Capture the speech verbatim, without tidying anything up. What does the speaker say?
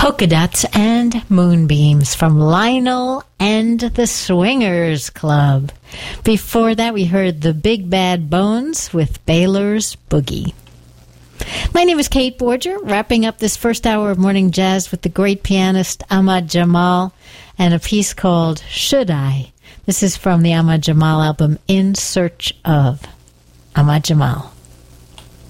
Polka Dots and Moonbeams from Lionel and the Swingers Club. Before that, we heard the Big Bad Bones with Baylor's Boogie. My name is Kate Borger, wrapping up this first hour of morning jazz with the great pianist Ahmad Jamal and a piece called Should I? This is from the Ahmad Jamal album In Search Of. Ahmad Jamal.